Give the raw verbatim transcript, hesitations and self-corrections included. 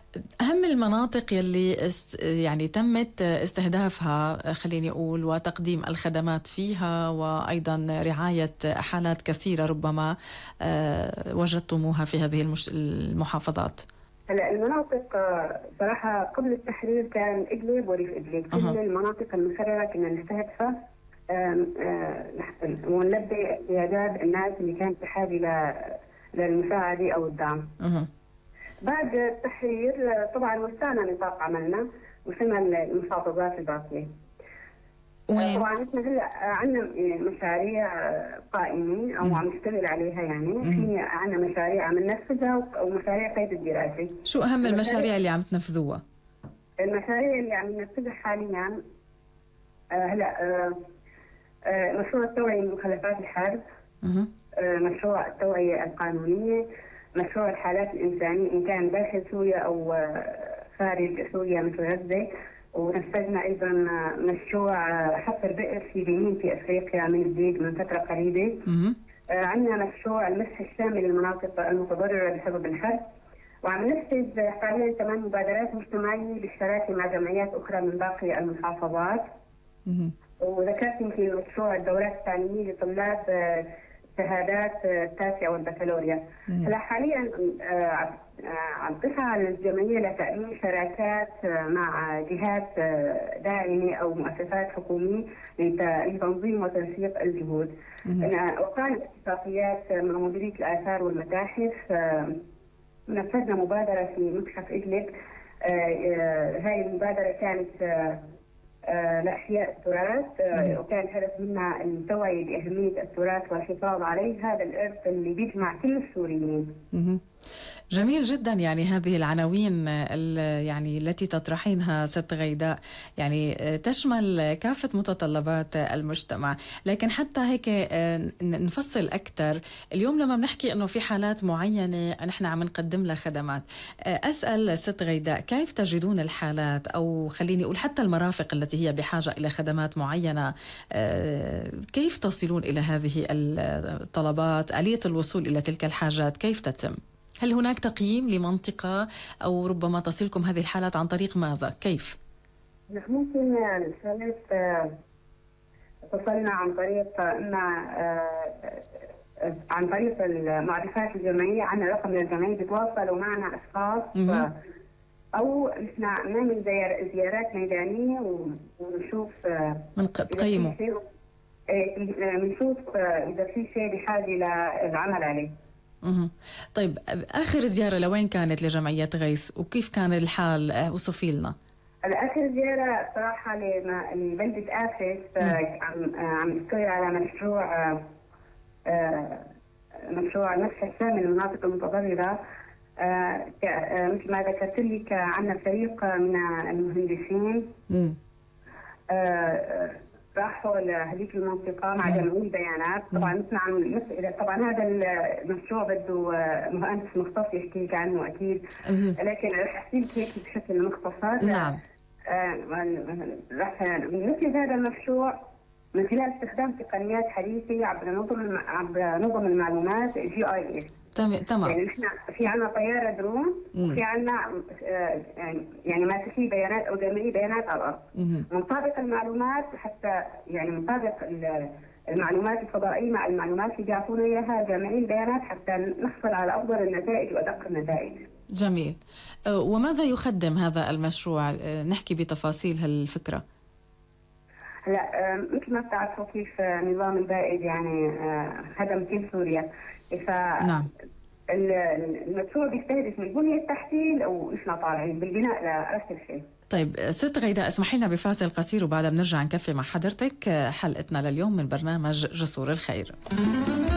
أهم المناطق يلي است يعني تمت استهدافها خليني أقول وتقديم الخدمات فيها وأيضا رعاية حالات كثيرة ربما وجدتموها في هذه المحافظات. هلا المناطق صراحة قبل التحرير كان إدلب وريف إدلب كل أه. المناطق المسررة كنا نستهدفها ونلبي احتياجات الناس اللي كانت بحاجة للمساعدة أو الدعم. أه. بعد التحرير طبعا وسعنا نطاق عملنا وصلنا المحافظات الباقية. وين؟ طبعا احنا هلا عندنا مشاريع قائمين او عم نشتغل عليها، يعني مم. في عندنا مشاريع عم ننفذها ومشاريع قيد الدراسي. شو اهم المشاريع اللي عم تنفذوها؟ المشاريع اللي عم ننفذها حاليا هلا آه آه مشروع التوعية من مخلفات الحرب، آه مشروع التوعية القانونية، مشروع الحالات الإنسانية إن كان داخل سوريا أو خارج سوريا مثل غزة، ونفذنا أيضا مشروع حفر بئر في بنين في أفريقيا من جديد من فترة قريبة. آه عندنا مشروع المسح الشامل للمناطق المتضررة بسبب الحرب، وعم ننفذ حاليا كمان مبادرات مجتمعية بالشراكة مع جمعيات أخرى من باقي المحافظات. وذكرت يمكن مشروع الدورات التعليمية لطلاب شهادات التاسعة والبكالوريا. هلا حاليا عم تسعى على الجمعية لتأمين شراكات مع جهات داعمة أو مؤسسات حكومية لتنظيم وتنسيق الجهود. وقعنا اتفاقيات مع مديرية الآثار والمتاحف، نفذنا مبادرة في متحف إدلب. هاي المبادرة كانت لإحياء التراث، وكان الهدف منها التوعية بأهمية التراث والحفاظ عليه، هذا الإرث اللي بيجمع كل السوريين. جميل جدا. يعني هذه العناوين يعني التي تطرحينها ست غيداء يعني تشمل كافة متطلبات المجتمع، لكن حتى هيك نفصل أكثر. اليوم لما بنحكي أنه في حالات معينة نحن عم نقدم لها خدمات، أسأل ست غيداء كيف تجدون الحالات، أو خليني أقول حتى المرافق التي هي بحاجة إلى خدمات معينة، كيف تصلون إلى هذه الطلبات؟ آلية الوصول إلى تلك الحاجات كيف تتم؟ هل هناك تقييم لمنطقة أو ربما تصلكم هذه الحالات عن طريق ماذا؟ كيف؟ ممكن الحالات تصلنا عن طريق إما عن طريق المعرفات الجمعية، عنا رقم للجمعية بيتواصلوا معنا أشخاص، أو إحنا نعمل زيارات ميدانية ونشوف من تقيموا بنشوف إذا في شيء بحاجة للعمل عليه. اها طيب، آخر زيارة لوين كانت لجمعية غيث وكيف كان الحال؟ وصفي لنا. آخر زيارة صراحة لبلدة آفس، عم عم نشتغل على مشروع مشروع المسح الشامل للمناطق المتضررة. مثل ما ذكرت لك عندنا فريق من المهندسين راحوا لهذيك المنطقة مع جمعية بيانات. طبعا مثل عم طبعا هذا المشروع بده مهندس مختص يحكي لك عنه أكيد، لكن رح أحكي لك هيك بشكل مختصر. نعم. رح ننفذ هذا المشروع من خلال استخدام تقنيات حديثة عبر نظم عبر نظم المعلومات جي آي إس. تمام. يعني نحن في عنا طيارة درون، وفي عنا يعني ما تشي بيانات أو جمعية بيانات على الأرض. منطبق المعلومات حتى يعني منطبق المعلومات الفضائية مع المعلومات اللي بيعطونا إياها جمعية البيانات حتى نحصل على أفضل النتائج وأدق النتائج. جميل. وماذا يخدم هذا المشروع؟ نحكي بتفاصيل هالفكرة. هلا مثل ما بتعرفوا كيف نظام البائد يعني هدم كل سوريا، ف نعم. المشروع بيستهدف من البنية التحتية وإحنا طالعين بالبناء لرأس الشيء. طيب ست غيداء، اسمحي لنا بفاصل قصير وبعدها بنرجع نكفي مع حضرتك حلقتنا لليوم من برنامج جسور الخير.